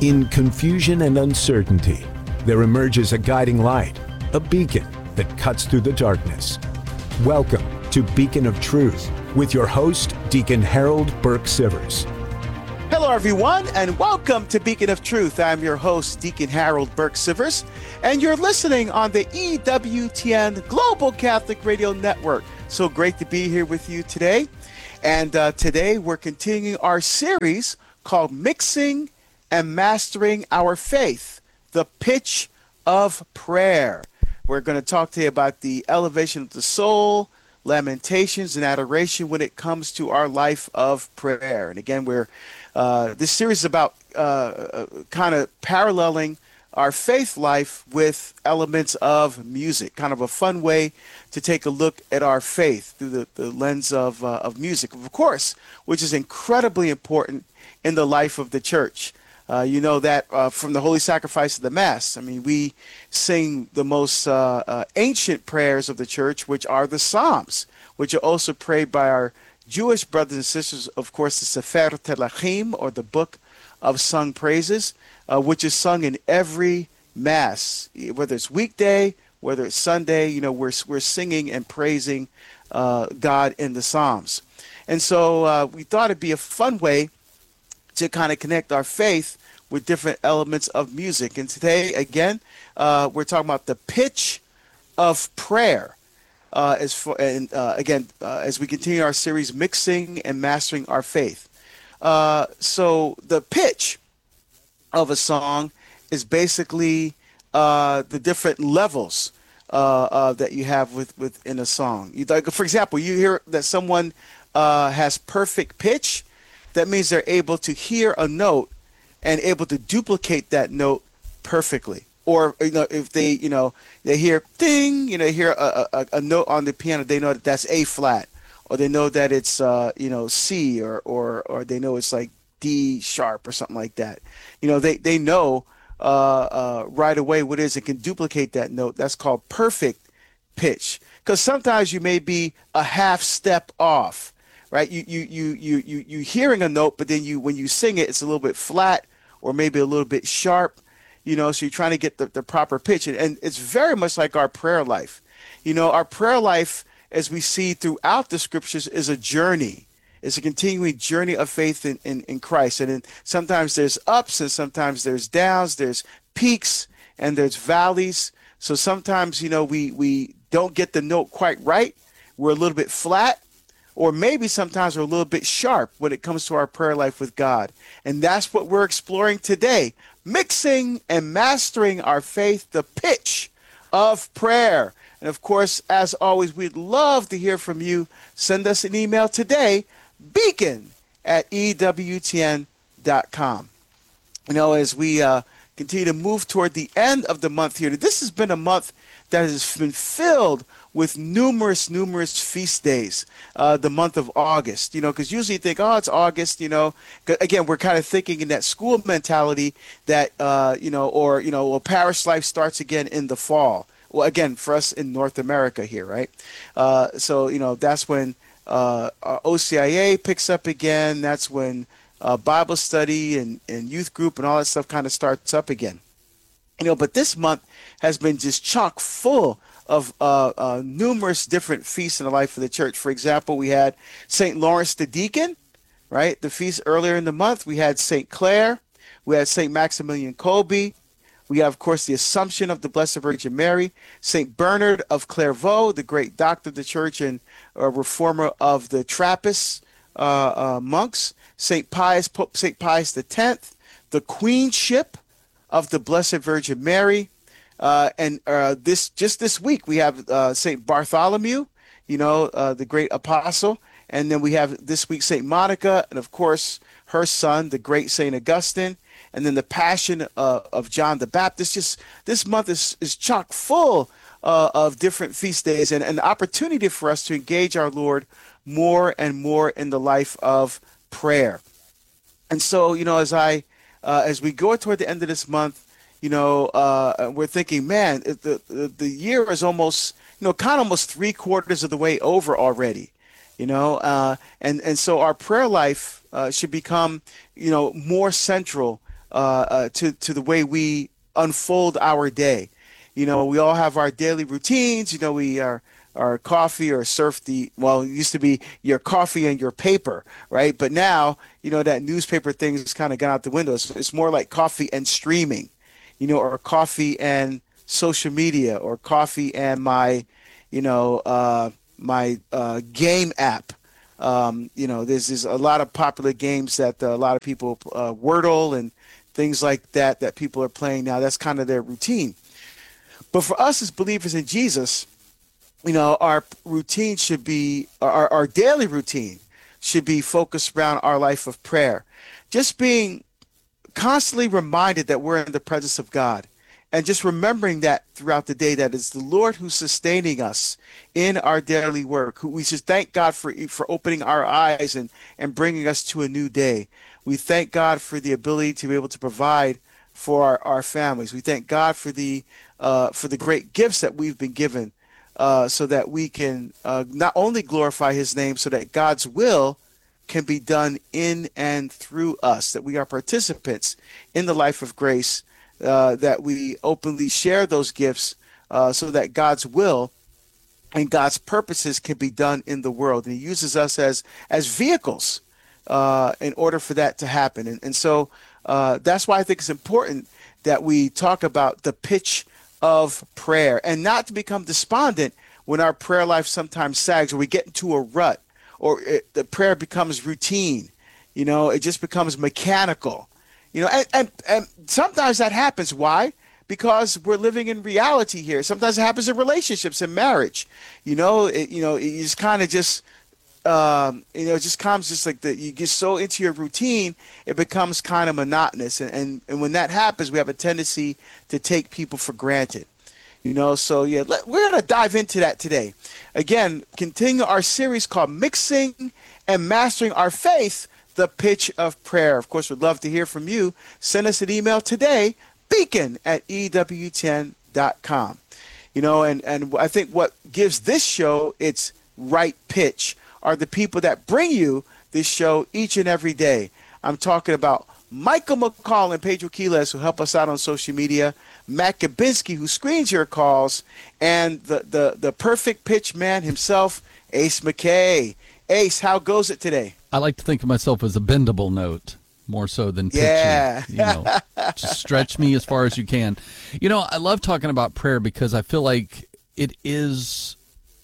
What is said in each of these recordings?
In confusion and uncertainty, there emerges a guiding light, a beacon that cuts through the darkness. Welcome to Beacon of Truth with your host, Deacon Harold Burke-Sivers. Hello, everyone, and welcome to Beacon of Truth. I'm your host, Deacon Harold Burke-Sivers, and you're listening on the EWTN Global Catholic Radio Network. So great to be here with you today. And today we're continuing our series called Mixing and Mastering Our Faith, the Pitch of Prayer. We're going to talk to you about the elevation of the soul, lamentations, and adoration when it comes to our life of prayer. And again, this series is about kind of paralleling our faith life with elements of music, kind of a fun way to take a look at our faith through the lens of music, of course, which is incredibly important in the life of the church. You know that from the Holy Sacrifice of the Mass. I mean, we sing the most ancient prayers of the church, which are the Psalms, which are also prayed by our Jewish brothers and sisters, of course, the Sefer Telachim, or the Book of Sung Praises, which is sung in every Mass, whether it's weekday, whether it's Sunday. You know, we're singing and praising God in the Psalms. And so we thought it'd be a fun way to kind of connect our faith with different elements of music. And today, again, we're talking about the pitch of prayer. As we continue our series, Mixing and Mastering Our Faith. So the pitch of a song is basically the different levels that you have within a song. Like, for example, you hear that someone has perfect pitch. That means they're able to hear a note and able to duplicate that note perfectly. Or, you know, if they, you know, they hear ding, you know, hear a note on the piano, they know that that's A flat, or they know that it's, you know, C, or they know it's like D sharp or something like that. You know, they know right away what it is. It can duplicate that note. That's called perfect pitch. Because sometimes you may be a half step off. Right, you hearing a note, but then when you sing it, it's a little bit flat or maybe a little bit sharp, you know. So you're trying to get the proper pitch, and it's very much like our prayer life. You know, our prayer life, as we see throughout the scriptures, is a journey. It's a continuing journey of faith in Christ, and then sometimes there's ups and sometimes there's downs. There's peaks and there's valleys. So sometimes, you know, we don't get the note quite right. We're a little bit flat. Or maybe sometimes we're a little bit sharp when it comes to our prayer life with God. And that's what we're exploring today. Mixing and mastering our faith, the pitch of prayer. And of course, as always, we'd love to hear from you. Send us an email today, beacon@ewtn.com. You know, as we continue to move toward the end of the month here, this has been a month that has been filled with numerous feast days, the month of August, you know, because usually you think, oh, it's August, you know. Again, we're kind of thinking in that school mentality that, well, parish life starts again in the fall. Well, again, for us in North America here, right? So, you know, that's when OCIA picks up again. That's when Bible study and youth group and all that stuff kind of starts up again. You know, but this month has been just chock full of numerous different feasts in the life of the church. For example, we had St. Lawrence the Deacon, right? The feast earlier in the month. We had St. Clare. We had St. Maximilian Kolbe. We have, of course, the Assumption of the Blessed Virgin Mary. St. Bernard of Clairvaux, the great doctor of the church and reformer of the Trappist monks. Pope St. Pius X. The Queenship of the Blessed Virgin Mary. And this week we have St. Bartholomew, you know, the great apostle. And then we have this week St. Monica, and of course her son, the great St. Augustine. And then the Passion of John the Baptist. Just this month is chock full of different feast days and an opportunity for us to engage our Lord more and more in the life of prayer. And so, you know, as we go toward the end of this month, you know, we're thinking, man, the year is almost, you know, kind of almost 3/4 of the way over already. You know, and so our prayer life should become, you know, more central to the way we unfold our day. We all have our daily routines. We are our coffee or surf the, well, it used to be your coffee and your paper, right? But now, that newspaper thing has kind of gone out the window. It's more like coffee and streaming, or coffee and social media, or coffee and my, game app. There's a lot of popular games that a lot of people, Wordle and things like that people are playing now. That's kind of their routine. But for us as believers in Jesus, our routine should be, our daily routine should be focused around our life of prayer. Just being constantly reminded that we're in the presence of God, and just remembering that throughout the day, that it's the Lord who's sustaining us in our daily work. Who we just thank God for opening our eyes and bringing us to a new day. We thank God for the ability to be able to provide for our families. We thank God for the great gifts that we've been given, so that we can not only glorify his name, so that God's will can be done in and through us, that we are participants in the life of grace, that we openly share those gifts, so that God's will and God's purposes can be done in the world. And he uses us as vehicles in order for that to happen. And so that's why I think it's important that we talk about the pitch of prayer, and not to become despondent when our prayer life sometimes sags, or we get into a rut, or the prayer becomes routine. It just becomes mechanical. And sometimes that happens. Why? Because we're living in reality here. Sometimes it happens in relationships and marriage. It just kind of just it just comes just like you get so into your routine, it becomes kind of monotonous. And when that happens, we have a tendency to take people for granted. So yeah, we're going to dive into that today. Again, continue our series called Mixing and Mastering Our Faith, the Pitch of Prayer. Of course, we'd love to hear from you. Send us an email today, beacon@ewtn.com. And I think what gives this show its right pitch are the people that bring you this show each and every day. I'm talking about Michael McCall and Pedro Quiles, who help us out on social media, Matt Gabinski, who screens your calls, and the perfect pitch man himself, Ace McKay. Ace, how goes it today? I like to think of myself as a bendable note, more so than pitching. Yeah. Just stretch me as far as you can. I love talking about prayer because I feel like it is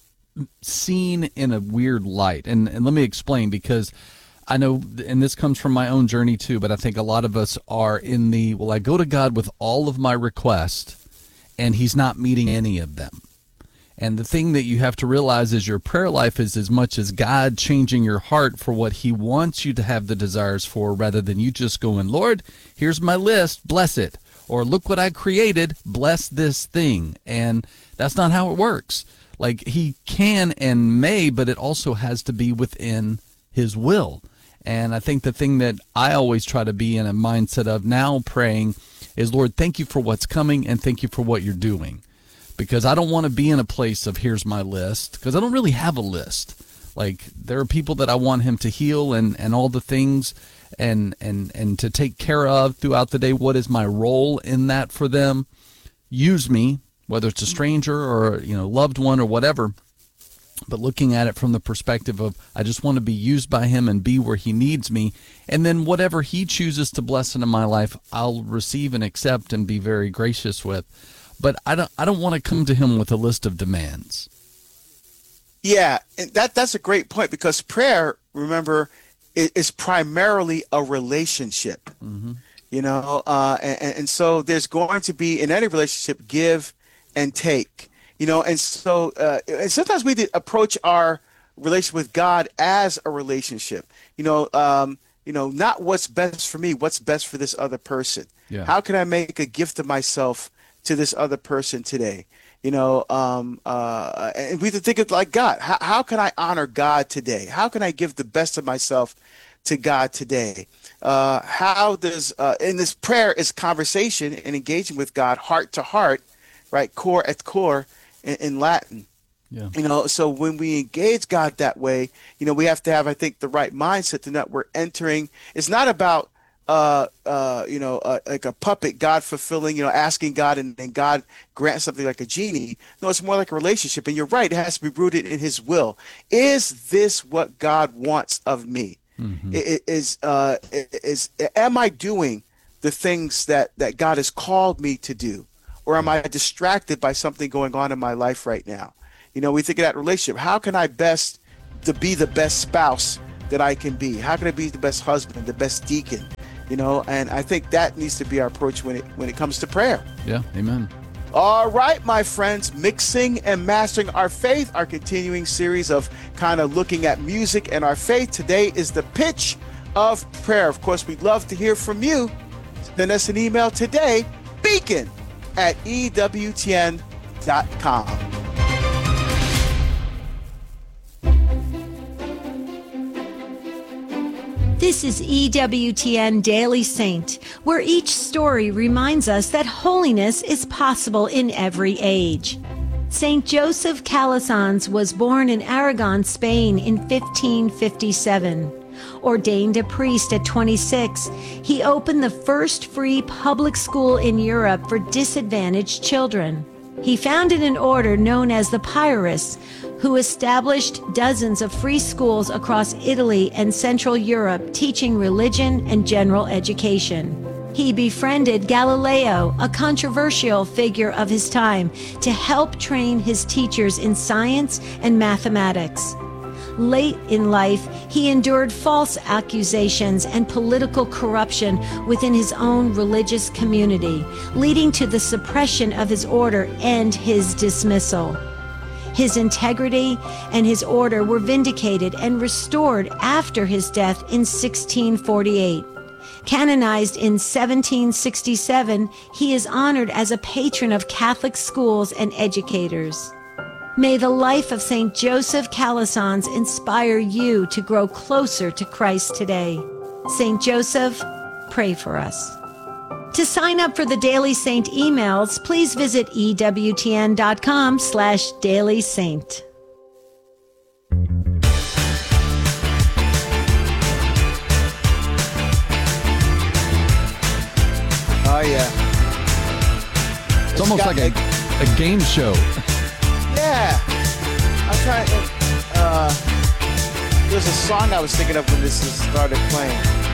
seen in a weird light. And let me explain, because I know, and this comes from my own journey too, but I think a lot of us are in I go to God with all of my requests, and he's not meeting any of them. And the thing that you have to realize is your prayer life is as much as God changing your heart for what he wants you to have the desires for, rather than you just going, Lord, here's my list, bless it. Or look what I created, bless this thing. And that's not how it works. Like, he can and may, but it also has to be within his will. And I think the thing that I always try to be in a mindset of now praying is, Lord, thank you for what's coming, and thank you for what you're doing. Because I don't want to be in a place of here's my list, because I don't really have a list. Like, there are people that I want him to heal and all the things and to take care of throughout the day. What is my role in that for them? Use me, whether it's a stranger or loved one or whatever. But looking at it from the perspective of, I just want to be used by him and be where he needs me. And then whatever he chooses to bless into my life, I'll receive and accept and be very gracious with. But I don't want to come to him with a list of demands. Yeah, and that's a great point, because prayer, remember, is primarily a relationship. Mm-hmm. And so there's going to be, in any relationship, give and take. And so and sometimes we approach our relationship with God as a relationship. Not what's best for me, what's best for this other person. Yeah. How can I make a gift of myself to this other person today? And we have to think of like God. How can I honor God today? How can I give the best of myself to God today? How does in this prayer is conversation and engaging with God heart to heart, right? Core at core in Latin. Yeah. So when we engage God that way, we have to have, I think, the right mindset to know we're entering. It's not about like a puppet, God fulfilling, asking God and God grant something like a genie. No, it's more like a relationship. And you're right, it has to be rooted in his will. Is this what God wants of me? Mm-hmm. Am I doing the things that God has called me to do? Or am I distracted by something going on in my life right now? We think of that relationship. How can I best to be the best spouse that I can be? How can I be the best husband, the best deacon? And I think that needs to be our approach when it comes to prayer. Yeah, amen. All right, my friends, Mixing and Mastering Our Faith, our continuing series of kind of looking at music and our faith. Today is the pitch of prayer. Of course, we'd love to hear from you. Send us an email today, beacon@ewtn.com. This is EWTN Daily Saint, where each story reminds us that holiness is possible in every age. Saint Joseph Calasanz was born in Aragon, Spain in 1557. Ordained a priest at 26, he opened the first free public school in Europe for disadvantaged children. He founded an order known as the Piarists, who established dozens of free schools across Italy and Central Europe teaching religion and general education. He befriended Galileo, a controversial figure of his time, to help train his teachers in science and mathematics. Late in life, he endured false accusations and political corruption within his own religious community, leading to the suppression of his order and his dismissal. His integrity and his order were vindicated and restored after his death in 1648. Canonized in 1767, he is honored as a patron of Catholic schools and educators. May the life of St. Joseph Calasanz inspire you to grow closer to Christ today. St. Joseph, pray for us. To sign up for the Daily Saint emails, please visit ewtn.com/Daily Saint. Oh, yeah. It's almost like a game show. Yeah. I'm trying to... there's a song I was thinking of when this started playing.